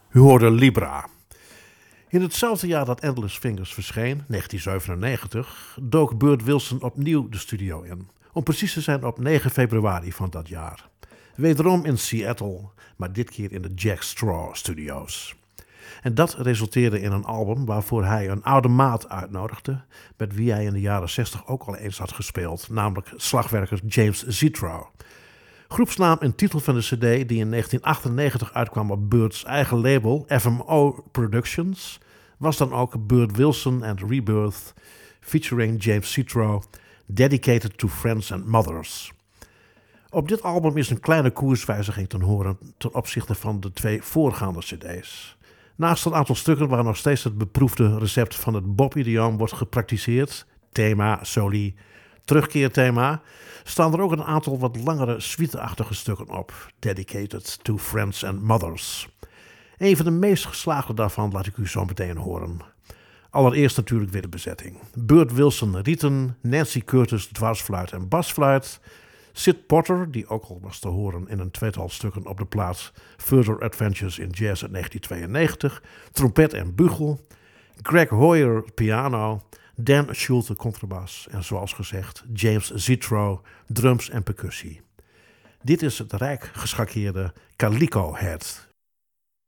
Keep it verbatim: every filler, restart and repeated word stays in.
U hoorde Libra. In hetzelfde jaar dat Endless Fingers verscheen, negentien zevenennegentig, dook Bert Wilson opnieuw de studio in. Om precies te zijn op negen februari van dat jaar. Wederom in Seattle, maar dit keer in de Jack Straw Studios. En dat resulteerde in een album waarvoor hij een oude maat uitnodigde, met wie hij in de jaren zestig ook al eens had gespeeld, namelijk slagwerker James Zitrow. Groepsnaam en titel van de cd die in negentien achtennegentig uitkwam op Bert's eigen label, F M O Productions, was dan ook Bert Wilson and Rebirth, featuring James Zitrow, Dedicated to Friends and Mothers. Op dit album is een kleine koerswijziging te horen ten opzichte van de twee voorgaande cd's. Naast een aantal stukken waar nog steeds het beproefde recept van het Bob-idioom wordt gepraktiseerd, thema, soli, terugkeerthema, staan er ook een aantal wat langere suite-achtige stukken op, Dedicated to Friends and Mothers. Een van de meest geslaagde daarvan laat ik u zo meteen horen. Allereerst natuurlijk weer de bezetting. Bert Wilson rieten, Nancy Curtis dwarsfluit en basfluit, Sid Porter, die ook al was te horen in een tweetal stukken op de plaats Further Adventures in Jazz uit negentien tweeënnegentig, trompet en bugel, Greg Hoyer piano, Dan Schulte contrabas en zoals gezegd James Zitrow drums en percussie. Dit is het rijk geschakeerde Calico Head.